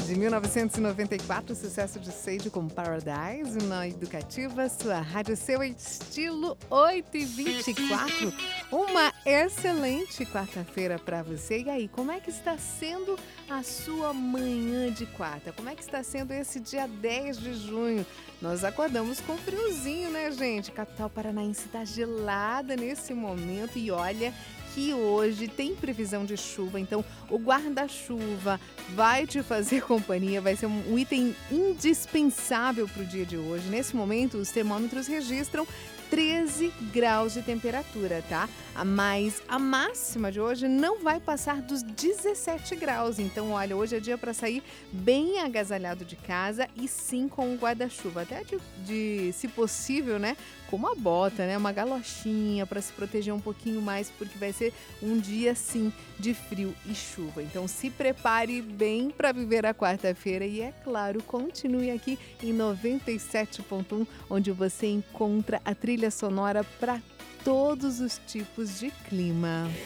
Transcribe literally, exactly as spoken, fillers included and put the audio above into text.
De mil novecentos e noventa e quatro, o sucesso de Sage com Paradise, na Educativa, sua rádio, seu estilo, oito e vinte e quatro. Uma excelente quarta-feira para você. E aí, como é que está sendo a sua manhã de quarta? Como é que está sendo esse dia dez de junho? Nós acordamos com friozinho, né, gente? Capital paranaense está gelada nesse momento e olha que hoje tem previsão de chuva, então o guarda-chuva vai te fazer companhia, vai ser um item indispensável para o dia de hoje. Nesse momento, os termômetros registram treze graus de temperatura, tá? A mais a máxima de hoje não vai passar dos dezessete graus. Então, olha, hoje é dia para sair bem agasalhado de casa e sim com um guarda-chuva, até de, de, se possível, né, com uma bota, né, uma galochinha para se proteger um pouquinho mais, porque vai ser um dia sim de frio e chuva. Então, se prepare bem para viver a quarta-feira e, é claro, continue aqui em noventa e sete ponto um, onde você encontra a trilha sonora para todos os tipos de clima.